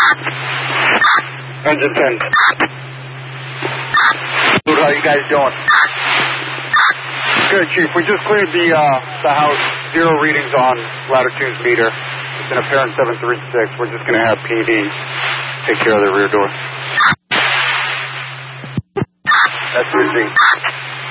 Engine 10. Dude, how you guys doing? Good, Chief. We just cleared the house. 0 readings on latitudes meter. It's an apparent 736. We're just going to have PD take care of the rear door. That's 13.